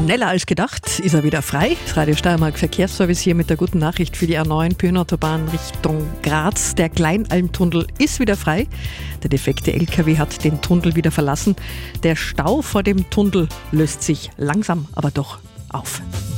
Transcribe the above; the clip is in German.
Schneller als gedacht ist er wieder frei. Das Radio Steiermark Verkehrsservice hier mit der guten Nachricht für die A9 Pöhnautobahn Richtung Graz. Der Kleinalmtunnel ist wieder frei. Der defekte LKW hat den Tunnel wieder verlassen. Der Stau vor dem Tunnel löst sich langsam, aber doch auf.